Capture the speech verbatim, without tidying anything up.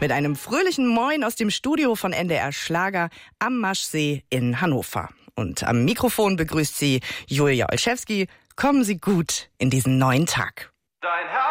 mit einem fröhlichen Moin aus dem Studio von N D R Schlager am Maschsee in Hannover. Und am Mikrofon begrüßt Sie Julia Olszewski. Kommen Sie gut in diesen neuen Tag. Dein Herz